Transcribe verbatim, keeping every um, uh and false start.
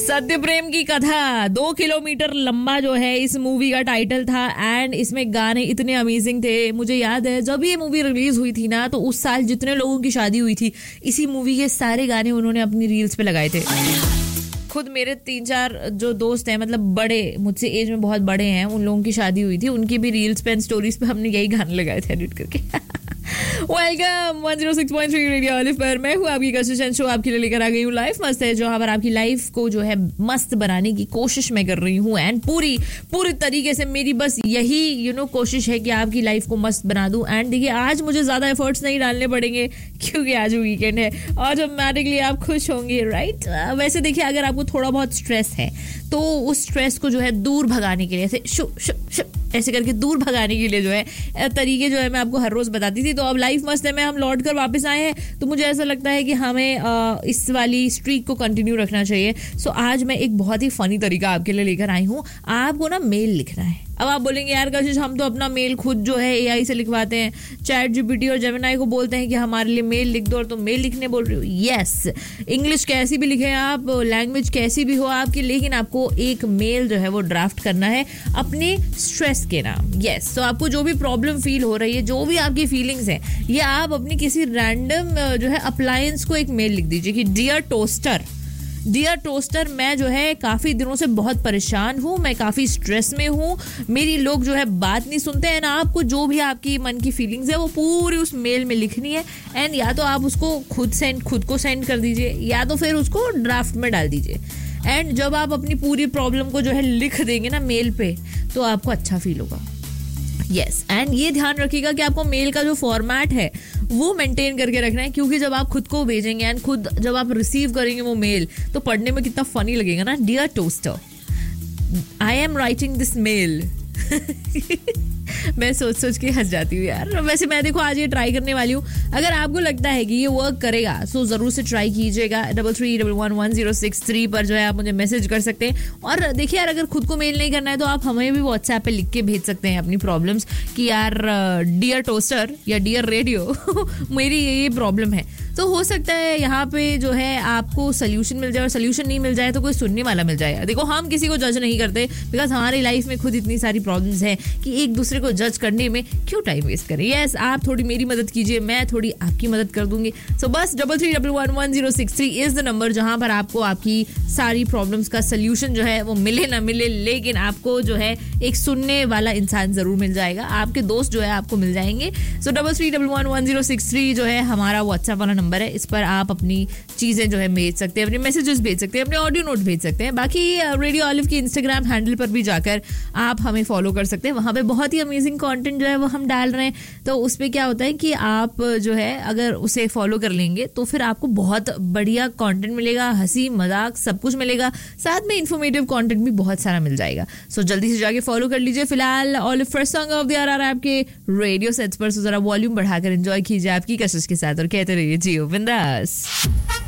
सत्य प्रेम की कथा दो किलोमीटर लंबा जो है इस मूवी का टाइटल था एंड इसमें गाने इतने अमेजिंग थे. मुझे याद है जब ये मूवी रिलीज हुई थी ना तो उस साल जितने लोगों की शादी हुई थी इसी मूवी के सारे गाने उन्होंने अपनी रील्स पे लगाए थे. खुद मेरे तीन चार जो दोस्त हैं मतलब बड़े मुझसे एज में बहुत बड़े हैं उन लोगों की शादी हुई थी उनकी भी रील्स पे एंड स्टोरीज पे हमने यही गाने लगाए थे एडिट करके. Welcome one zero six point three radio olive पर मैं हूँ आपकी कंसिस्टेंट शो आपके लिए लेकर आ गई हूँ लाइफ मस्त है जहाँ पर आपकी लाइफ को जो है मस्त बनाने की कोशिश मैं कर रही हूँ एंड पूरी पूरी तरीके से मेरी बस यही यू नो कोशिश है कि आपकी लाइफ को मस्त बना दूँ. एंड देखिए आज मुझे ज्यादा एफर्ट्स नहीं डालने पड़ेंगे क्योंकि आज वीकेंड है और ऑटोमेटिकली आप खुश होंगे राइट. वैसे देखिए अगर आपको थोड़ा बहुत स्ट्रेस है तो उस स्ट्रेस को जो है दूर भगाने के लिए ऐसे शु, शु, शु, ऐसे करके दूर भगाने के लिए जो है तरीके जो है मैं आपको हर रोज बताती थी. तो अब लाइफ मस्त है में हम लौट कर वापस आए हैं तो मुझे ऐसा लगता है कि हमें आ, इस वाली स्ट्रीक को कंटिन्यू रखना चाहिए. सो आज मैं एक बहुत ही फनी तरीका आपके लिए लेकर आई हूँ. आपको ना मेल लिखना है. अब आप बोलेंगे यार कशिश हम तो अपना मेल खुद जो है एआई से लिखवाते हैं. चैट जीपीटी और जेमिनाई को बोलते हैं कि हमारे लिए मेल लिख दो और तुम मेल लिखने बोल रहे हो. यस इंग्लिश कैसी भी लिखें आप लैंग्वेज कैसी भी हो आपकी लेकिन आपको एक मेल जो है वो ड्राफ्ट करना है अपने स्ट्रेस के नाम. यस तो आपको जो भी प्रॉब्लम फील हो रही है जो भी आपकी फीलिंग्स है ये आप अपनी किसी रैंडम जो है अप्लायंस को एक मेल लिख दीजिए कि डियर टोस्टर डियर टोस्टर मैं जो है काफ़ी दिनों से बहुत परेशान हूँ मैं काफ़ी स्ट्रेस में हूँ मेरी लोग जो है बात नहीं सुनते हैं ना. आपको जो भी आपकी मन की फीलिंग्स है वो पूरी उस मेल में लिखनी है एंड या तो आप उसको खुद सेंड खुद को सेंड कर दीजिए या तो फिर उसको ड्राफ्ट में डाल दीजिए. एंड जब आप अपनी पूरी प्रॉब्लम को जो है लिख देंगे ना मेल पे तो आपको अच्छा फील होगा. यस एंड ये ध्यान रखिएगा कि आपको मेल का जो फॉर्मेट है वो मेंटेन करके रखना है क्योंकि जब आप खुद को भेजेंगे एंड खुद जब आप रिसीव करेंगे वो मेल तो पढ़ने में कितना फनी लगेगा ना. Dear toaster I am writing this mail. मैं सोच सोच के हंस जाती हूँ यार. वैसे मैं देखो आज ये ट्राई करने वाली हूँ. अगर आपको लगता है कि ये वर्क करेगा सो जरूर से ट्राई कीजिएगा. Double three double one one zero six three पर जो है आप मुझे मैसेज कर सकते हैं. और देखिए यार अगर खुद को मेल नहीं करना है तो आप हमें भी व्हाट्सएप पे लिख के भेज सकते हैं अपनी प्रॉब्लम्स कि यार डियर टोस्टर या डियर रेडियो मेरी ये ये प्रॉब्लम है. तो हो सकता है यहाँ पे जो है आपको सोल्यूशन मिल जाए और सोल्यूशन नहीं मिल जाए तो कोई सुनने वाला मिल जाए. देखो हम किसी को जज नहीं करते बिकॉज हमारी लाइफ में खुद इतनी सारी प्रॉब्लम्स हैं कि एक दूसरे को जज करने में क्यों टाइम वेस्ट करें. यस आप थोड़ी मेरी मदद कीजिए मैं थोड़ी आपकी मदद कर दूंगी. सो बस double three double one one zero six three is the number जहां पर आपको आपकी सारी प्रॉब्लम्स का सोल्यूशन जो है वो मिले ना मिले लेकिन आपको जो है एक सुनने वाला इंसान जरूर मिल जाएगा. आपके दोस्त जो है आपको मिल जाएंगे. सो double three double one one zero six three जो है हमारा व्हाट्सएप वाला नंबर है. इस पर आप अपनी चीजें जो है भेज सकते हैं अपने मैसेजेस भेज सकते हैं अपने ऑडियो नोट भेज सकते हैं. बाकी रेडियो ऑलिव की इंस्टाग्राम हैंडल पर भी जाकर आप हमें फॉलो कर सकते हैं. वहां पे बहुत ही अमेजिंग कंटेंट जो है वो हम डाल रहे हैं. तो उस पे क्या होता है कि आप जो है अगर उसे फॉलो कर लेंगे तो फिर आपको बहुत बढ़िया कंटेंट मिलेगा. हंसी मजाक सब कुछ मिलेगा. साथ में इंफॉर्मेटिव कंटेंट भी बहुत सारा मिल जाएगा. सो जल्दी से जाके फॉलो कर लीजिए. फिलहाल olive first song of the year आ रहा है आपके रेडियो सेट्स पर. सो जरा वॉल्यूम बढ़ाकर एंजॉय कीजिए आपकी कशिश के साथ और कहते रहिए जियो बिंदास.